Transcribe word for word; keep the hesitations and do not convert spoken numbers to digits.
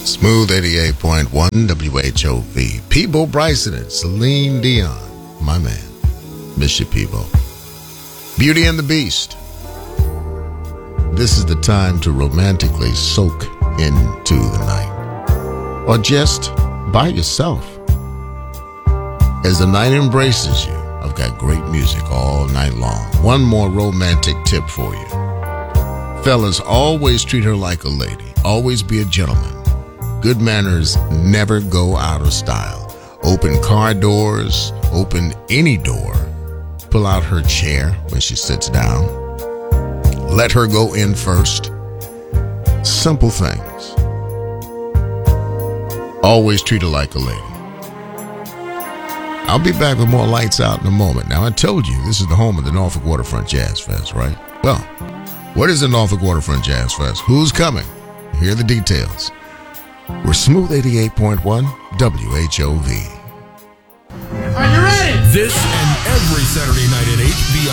Smooth eighty-eight point one W H O V. Peebo Bryson and Celine Dion. My man. Miss you, Peebo. Beauty and the Beast. This is the time to romantically soak into the night. Or just by yourself. As the night embraces you, I've got great music all night long. One more romantic tip for you. Fellas, always treat her like a lady. Always be a gentleman. Good manners never go out of style. Open car doors, open any door. Pull out her chair when she sits down. Let her go in first. Simple things. Always treat her like a lady. I'll be back with more Lights Out in a moment. Now, I told you this is the home of the Norfolk Waterfront Jazz Fest, right? Well, what is the Norfolk Waterfront Jazz Fest? Who's coming? Here are the details. We're Smooth eighty-eight point one W H O V. Are you ready? This and every Saturday night at eight, the